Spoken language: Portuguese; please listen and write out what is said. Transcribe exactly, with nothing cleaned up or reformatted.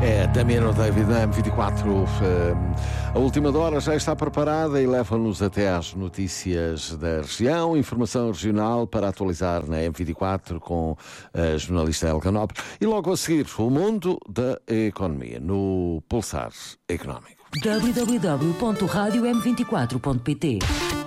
É Damiano David na M vinte e quatro. A última hora já está preparada e leva-nos até às notícias da região. Informação regional para atualizar na M vinte e quatro com a jornalista Elga Nobre. E logo a seguir, o mundo da economia no Pulsar Económico. w w w ponto rádio m vinte e quatro ponto p t